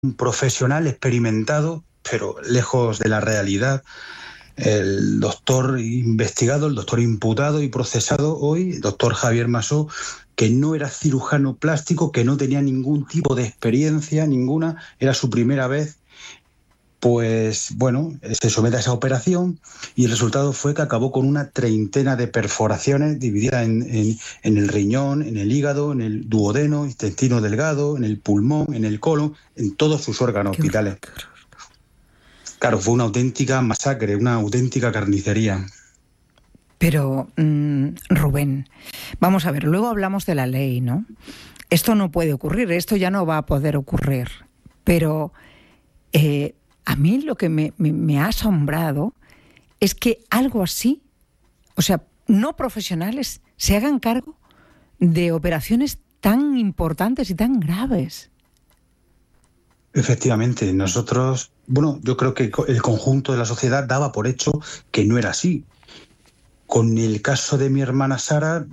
un profesional experimentado, pero lejos de la realidad. El doctor investigado, el doctor imputado y procesado hoy, el doctor Javier Masó, que no era cirujano plástico, que no tenía ningún tipo de experiencia, ninguna, era su primera vez, pues bueno, se somete a esa operación y el resultado fue que acabó con una treintena de perforaciones divididas en el riñón, en el hígado, en el duodeno, intestino delgado, en el pulmón, en el colon, en todos sus órganos Qué horror, vitales. qué horror. Claro, fue una auténtica masacre, una auténtica carnicería. Pero, Rubén, vamos a ver, luego hablamos de la ley, ¿no? Esto no puede ocurrir, esto ya no va a poder ocurrir. Pero a mí lo que me ha asombrado es que algo así, o sea, no profesionales, se hagan cargo de operaciones tan importantes y tan graves. Efectivamente, nosotros, bueno, yo creo que el conjunto de la sociedad daba por hecho que no era así. Con el caso de mi hermana Sara,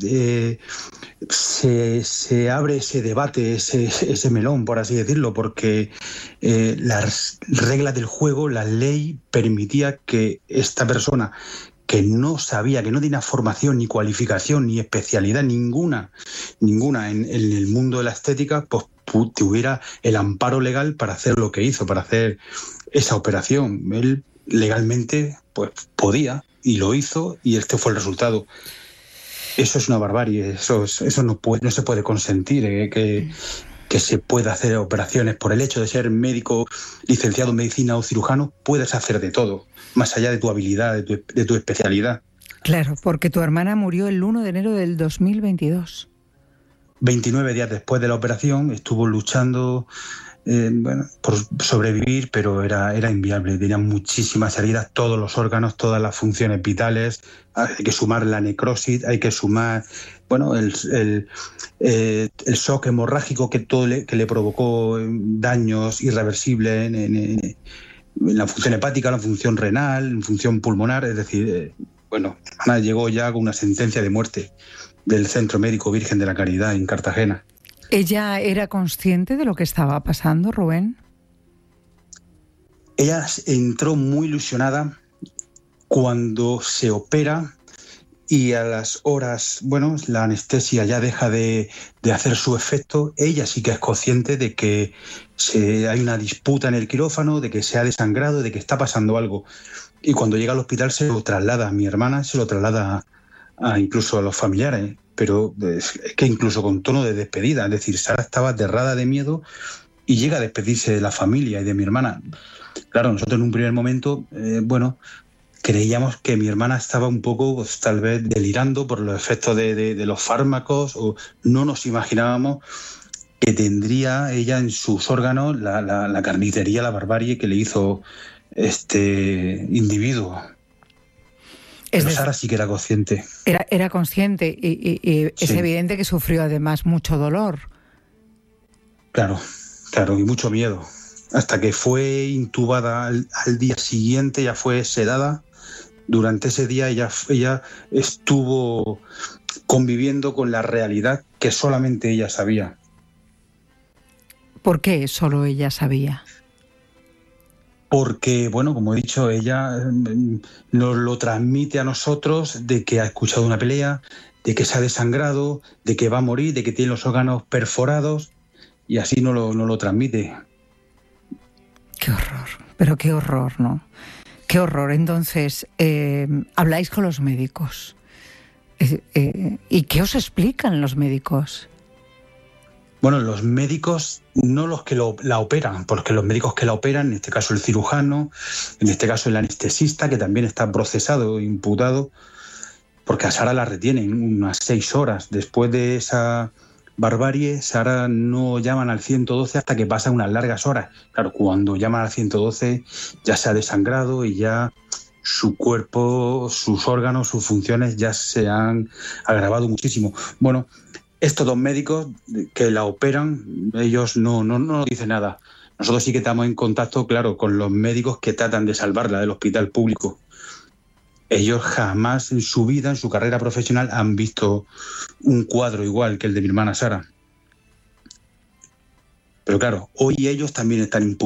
se abre ese debate, ese melón, por así decirlo, porque las reglas del juego, la ley permitía que esta persona que no sabía, que no tenía formación, ni cualificación, ni especialidad ninguna en el mundo de la estética, pues tuviera el amparo legal para hacer lo que hizo, para hacer esa operación. Él legalmente pues podía y lo hizo y este fue el resultado. Eso es una barbarie, eso no se puede consentir, que se pueda hacer operaciones. Por el hecho de ser médico, licenciado en medicina o cirujano, puedes hacer de todo, más allá de tu habilidad, de tu especialidad. Claro, porque tu hermana murió el 1 de enero del 2022. 29 días después de la operación estuvo luchando por sobrevivir, pero era inviable. Tenía muchísimas heridas, todos los órganos, todas las funciones vitales. Hay que sumar la necrosis, hay que sumar el shock hemorrágico que le provocó daños irreversibles en la función hepática, la función renal, en función pulmonar. Es decir, Ana llegó ya con una sentencia de muerte del Centro Médico Virgen de la Caridad en Cartagena. ¿Ella era consciente de lo que estaba pasando, Rubén? Ella entró muy ilusionada cuando se opera y a las horas, la anestesia ya deja de hacer su efecto. Ella sí que es consciente de que hay una disputa en el quirófano, de que se ha desangrado, de que está pasando algo. Y cuando llega al hospital se lo traslada a mi hermana, se lo traslada incluso a los familiares, pero es que incluso con tono de despedida. Es decir, Sara estaba aterrada de miedo y llega a despedirse de la familia y de mi hermana. Claro, nosotros en un primer momento, creíamos que mi hermana estaba un poco, pues, tal vez delirando por los efectos de los fármacos, o no nos imaginábamos que tendría ella en sus órganos la carnicería, la barbarie que le hizo este individuo. Pero Sara sí que era consciente. Era consciente y es evidente que sufrió además mucho dolor. Claro, y mucho miedo. Hasta que fue intubada al día siguiente, ya fue sedada. Durante ese día ella estuvo conviviendo con la realidad que solamente ella sabía. ¿Por qué solo ella sabía? Porque, como he dicho, ella nos lo transmite a nosotros de que ha escuchado una pelea, de que se ha desangrado, de que va a morir, de que tiene los órganos perforados, y así no lo transmite. Qué horror, pero qué horror, ¿no? Qué horror. Entonces, habláis con los médicos. ¿Y qué os explican los médicos? Bueno, los médicos, no los que la operan, porque los médicos que la operan, en este caso el cirujano, en este caso el anestesista, que también está procesado, imputado, porque a Sara la retienen unas 6 horas. Después de esa barbarie, Sara no llaman al 112 hasta que pasan unas largas horas. Claro, cuando llaman al 112 ya se ha desangrado y ya su cuerpo, sus órganos, sus funciones ya se han agravado muchísimo. Estos dos médicos que la operan, ellos no nos dicen nada. Nosotros sí que estamos en contacto, claro, con los médicos que tratan de salvarla del hospital público. Ellos jamás en su vida, en su carrera profesional, han visto un cuadro igual que el de mi hermana Sara. Pero claro, hoy ellos también están